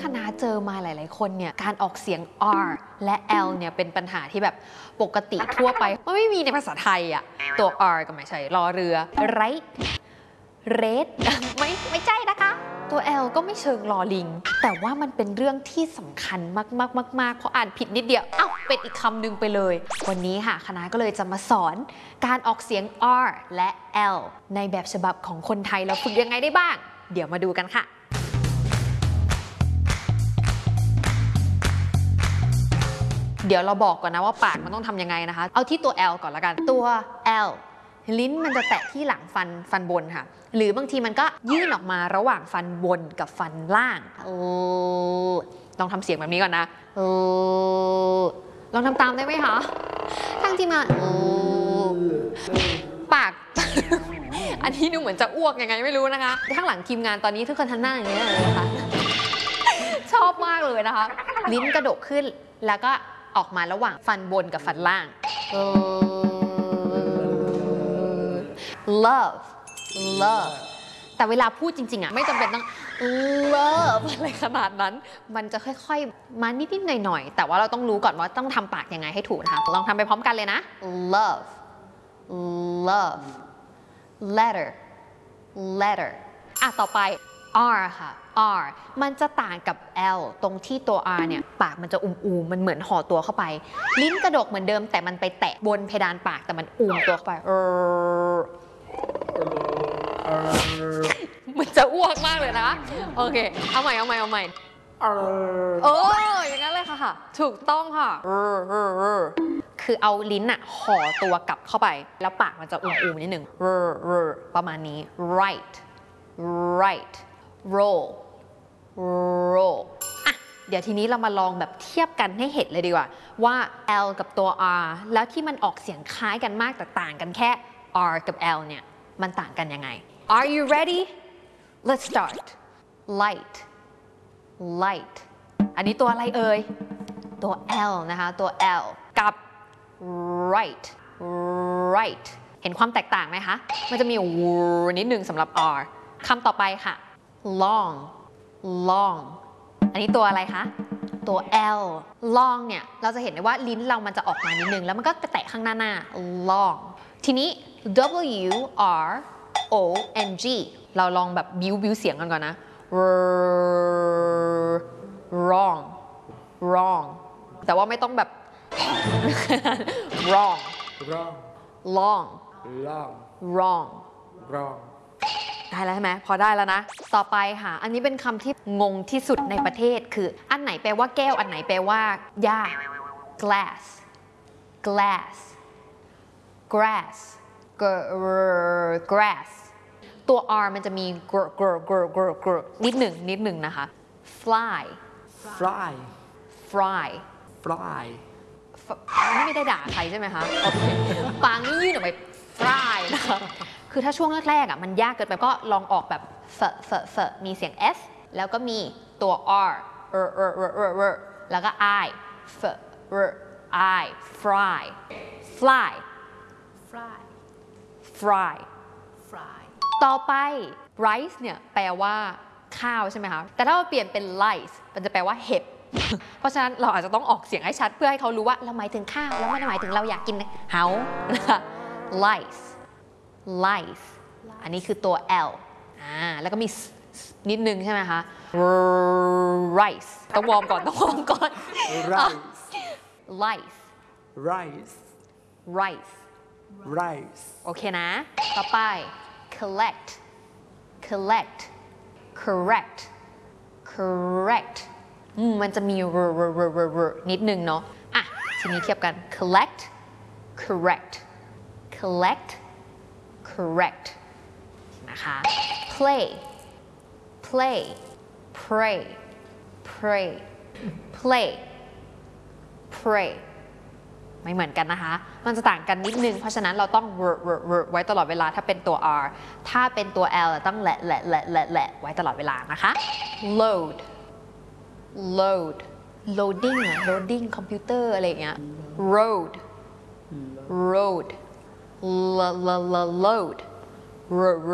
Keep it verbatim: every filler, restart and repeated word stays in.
คณะเจอมาหลายๆคนเนี่ยการออกเสียง R และ L เนี่ยเป็นปัญหาที่แบบปกติทั่วไปมันไม่มีในภาษาไทยอะตัว R ก็ไม่ใช่รอเรือ right red ไม่ไม่ใช่นะคะตัว L ก็ไม่เชิงลอลิงแต่ว่ามันเป็นเรื่องที่สำคัญมากๆๆๆเพราะอ่านผิดนิดเดียวอ้าวเป็นอีกคำหนึ่งไปเลยวันนี้ค่ะคณะก็เลยจะมาสอนการออกเสียง R และ L ในแบบฉบับของคนไทยแล้วฝึกยังไงได้บ้างเดี๋ยวมาดูกันค่ะเดี๋ยวเราบอกก่อนนะว่าปากมันต้องทำยังไงนะคะเอาที่ตัว L ก่อนละกันตัว L ลิ้นมันจะแตะที่หลังฟันฟันบนค่ะหรือบางทีมันก็ยื่นออกมาระหว่างฟันบนกับฟันล่างลองทำเสียงแบบนี้ก่อนนะลองทำตามได้ไหมคะทั้งที่มาปาก อันนี้ดูเหมือนจะอ้วกยังไงไม่รู้นะคะข้างหลังทีมงานตอนนี้ทุกคนทำหน้าอย่างนี้เลยนะคะ ชอบมากเลยนะคะลิ้นกระดกขึ้นแล้วก็ออกมาระหว่างฟันบนกับฟันล่าง love love แต่เวลาพูดจริงๆอ่ะไม่จำเป็นต้อง love อะไรขนาดนั้นมันจะค่อยๆมานิดๆหน่อยๆแต่ว่าเราต้องรู้ก่อนว่าต้องทำปากยังไงให้ถูกนะคะลองทำไปพร้อมกันเลยนะ love love letter letter อ่ะต่อไป R ค่ะ R มันจะต่างกับ L ตรงที่ตัว R เนี่ยปากมันจะอูมๆมันเหมือนห่อตัวเข้าไปลิ้นกระดกเหมือนเดิมแต่มันไปแตะบนเพดานปากแต่มันอูมตัวเข้าไปมันจะอ้วกมากเลยนะโอเคเอาใหม่เอาใหม่เอาใหม่เอออย่างนั้นเลยค่ะค่ะถูกต้องค่ะคือเอาลิ้นอะห่อตัวกลับเข้าไปแล้วปากมันจะอูมๆนิดหนึ่งประมาณนี้ right right roll roll อ่ะเดี๋ยวทีนี้เรามาลองแบบเทียบกันให้เห็นเลยดีกว่าว่า L กับตัว R แล้วที่มันออกเสียงคล้ายกันมากแต่ต่างกันแค่ R กับ L เนี่ยมันต่างกันยังไง Are you ready let's start light light อันนี้ตัวอะไรเอ่ยตัว L นะคะตัว L กับ right right เห็นความแตกต่างไหมคะมันจะมีวูนิดนึงสำหรับ R คำต่อไปค่ะ long long อันนี้ตัวอะไรคะตัว L long เนี่ยเราจะเห็นได้ว่าลิ้นเรามันจะออกมานิดนึงแล้วมันก็ไปแตะข้างหน้าหน้า long ทีนี้ W R O N G เราลองแบบบิ้วบิ้วเสียงกันก่อนนะ wrong wrong แต่ว่าไม่ต้องแบบ wrong wrong long long wrong wrong ได้แล้วใช่ไหมพอได้แล้วนะต่อไปค่ะอันนี้เป็นคำที่งงที่สุดในประเทศคืออันไหนแปลว่าแก้วอันไหนแปลว่าหญ้า glass glass grass grass ตัว R มันจะมี gr gr gr gr gr นิดหนึ่งนิดหนึ่งนะคะ fly fly fly fly นี่ไม่ได้ด่าใครใช่ไหมคะโอเคปางนี่ยื่นออกไป fly นะคะคือถ้าช่วงแรกๆอ่ะมันยากเกินไปก็ลองออกแบบเฟเฟเฟมีเสียง s แล้วก็มีตัว r เออเออเออเออเออแล้วก็ i เฟเออ i fly fly fly fry fly ต่อไป rice เนี่ยแปลว่าข้าวใช่ไหมคะแต่ถ้าเราเปลี่ยนเป็น lice มันจะแปลว่าเห็บเพราะฉะนั้นเราอาจจะต้องออกเสียงให้ชัดเพื่อให้เขารู้ว่าเราหมายถึงข้าวแล้วไม่ได้หมายถึงเราอยากกินเฮานะคะ lice lice อันนี้คือตัว L อ่าแล้วก็มีนิดนึงใช่ไหมคะ rice ต้องวอร์มก่อนต้องวอร์มก่อน rice lice rice rice rice โอเคนะต่อไป collect collect correct correct มันจะมีนิดนึงเนาะอ่ะทีนี้เทียบกัน collect correct collect correct นะคะ play play pray pray play pray ไม่เหมือนกันนะคะมันจะต่างกันนิดนึงเพราะฉะนั้นเราต้อง ไว้ตลอดเวลาถ้าเป็นตัว R ถ้าเป็นตัว L ต้องแหละแหละแหละแหละแหละไว้ตลอดเวลานะคะ load load loading อะ loading คอมพิวเตอร์อะไรอย่างเงี้ย road road load